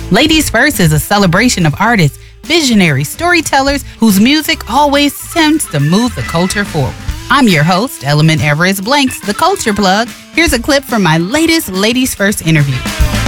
Ladies First is a celebration of artists, visionary storytellers whose music always seems to move the culture forward. I'm your host, Element Everest Blanks, the Culture Plug. Here's a clip from my latest Ladies First interview.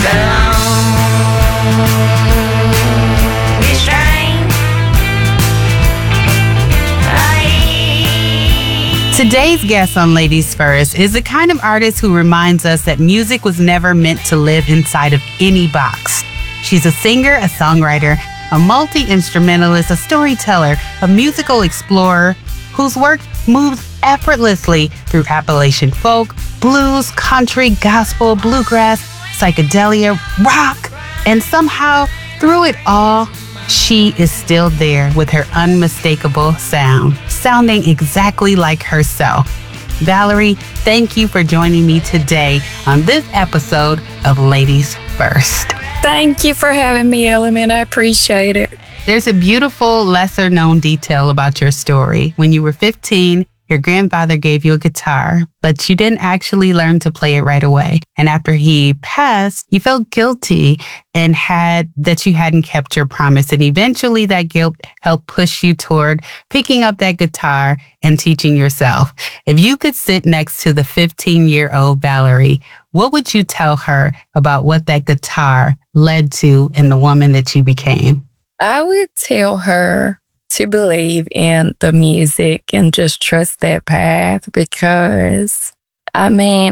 Today's guest on Ladies First is the kind of artist who reminds us that music was never meant to live inside of any box. She's a singer, a songwriter, a multi-instrumentalist, a storyteller, a musical explorer whose work moves effortlessly through Appalachian folk, blues, country, gospel, bluegrass, psychedelia, rock, and somehow through it all, she is still there with her unmistakable sound, sounding exactly like herself. Valerie, thank you for joining me today on this episode of Ladies First. Thank you for having me, Element. I appreciate it. There's a beautiful lesser-known detail about your story. When you were 15, your grandfather gave you a guitar, but you didn't actually learn to play it right away. And after he passed, you felt guilty and that you hadn't kept your promise. And eventually that guilt helped push you toward picking up that guitar and teaching yourself. If you could sit next to the 15-year-old Valerie, what would you tell her about what that guitar led to in the woman that you became? I would tell her to believe in the music and just trust that path because, I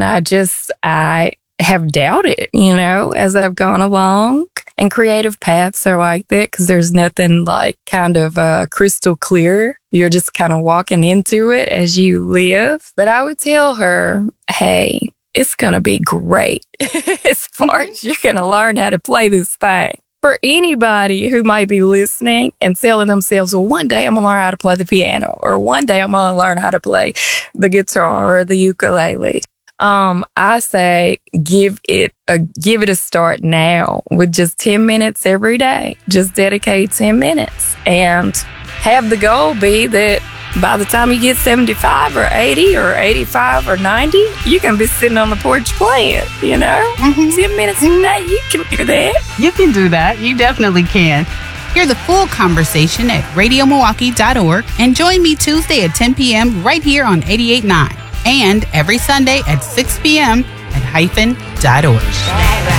have doubted, as I've gone along. And creative paths are like that because there's nothing like kind of crystal clear. You're just kind of walking into it as you live. But I would tell her, hey, it's going to be great as far as you're going to learn how to play this thing. For anybody who might be listening and telling themselves, well, one day I'm going to learn how to play the piano, or one day I'm going to learn how to play the guitar or the ukulele. I say give it a start now with just 10 minutes every day. Just dedicate 10 minutes and have the goal be that by the time you get 75 or 80 or 85 or 90, you can be sitting on the porch playing, 10 minutes a day, you can do that. You can do that. You definitely can. Hear the full conversation at radiomilwaukee.org and join me Tuesday at 10 p.m. right here on 88.9 and every Sunday at 6 p.m. at hyphen.org.